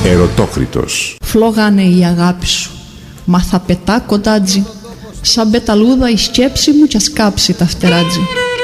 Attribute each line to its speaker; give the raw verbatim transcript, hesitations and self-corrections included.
Speaker 1: Ερωτόκριτος.
Speaker 2: Φλόγανε η αγάπη σου, μα θα πετά κοντάτζι, σαν πεταλούδα η σκέψη μου κι ας κάψει τα φτεράτζι.